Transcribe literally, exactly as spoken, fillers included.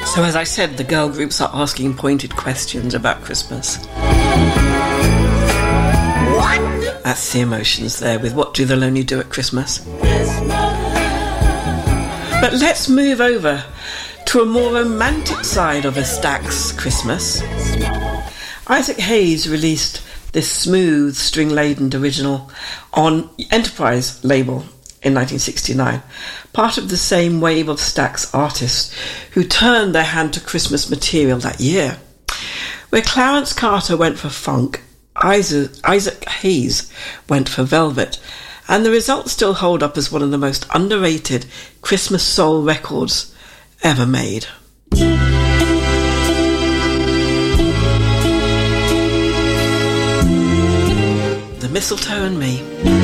So as I said, the girl groups are asking pointed questions about Christmas. That's the emotions there with What Do the Lonely Do at Christmas. But let's move over to a more romantic side of a Stax Christmas. Isaac Hayes released this smooth, string-laden original on Enterprise label in nineteen sixty-nine, part of the same wave of Stax artists who turned their hand to Christmas material that year. Where Clarence Carter went for funk, Isaac, Isaac Hayes went for velvet, and the results still hold up as one of the most underrated Christmas soul records ever made. The Mistletoe and Me.